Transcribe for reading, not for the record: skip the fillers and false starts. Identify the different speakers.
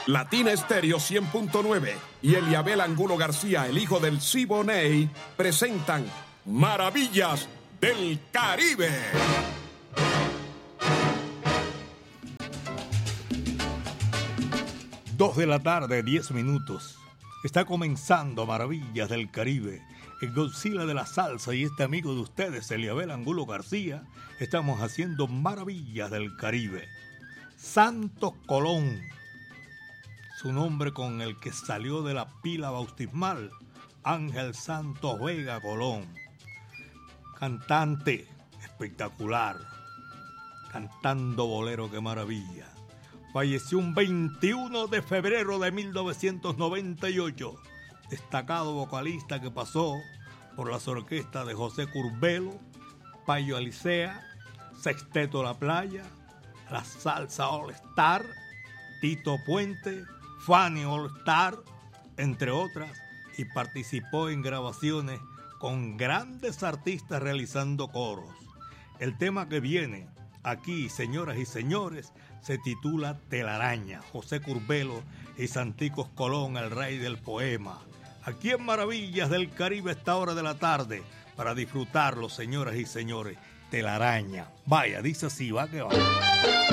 Speaker 1: Latina Estéreo 100.9 y Eliabel Angulo García, el hijo del Siboney, presentan Maravillas del Caribe.
Speaker 2: 2 de la tarde, 10 minutos. Está comenzando Maravillas del Caribe. El Godzilla de la salsa y este amigo de ustedes, Eliabel Angulo García, estamos haciendo Maravillas del Caribe. Santos Colón, su nombre con el que salió de la pila bautismal, Ángel Santos Vega Colón. Cantante espectacular, cantando bolero, qué maravilla. Falleció un 21 de febrero de 1998. Destacado vocalista que pasó por las orquestas de José Curbelo, Payo Alicea, Sexteto La Playa, la Salsa All Star, Tito Puente, Fanny All Star, entre otras, y participó en grabaciones con grandes artistas realizando coros. El tema que viene aquí, señoras y señores, se titula Telaraña. José Curbelo y Santicos Colón, el rey del poema. Aquí en Maravillas del Caribe a esta hora de la tarde, para disfrutarlo, señoras y señores, Telaraña. Vaya, dice así, va que va.